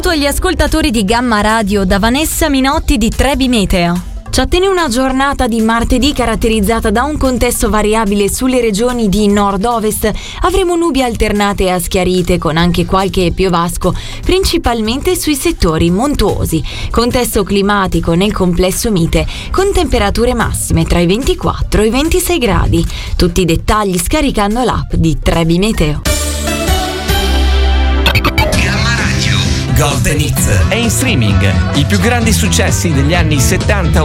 saluto agli ascoltatori di Gamma Radio da Vanessa Minotti di Trebi Meteo. Ci attende una giornata di martedì caratterizzata da un contesto variabile sulle regioni di nord-ovest. Avremo nubi alternate a schiarite con anche qualche piovasco, principalmente sui settori montuosi. Contesto climatico nel complesso mite, con temperature massime tra i 24 e i 26 gradi. Tutti i dettagli scaricando l'app di Trebi Meteo. Golden Hits è in streaming. I più grandi successi degli anni 70,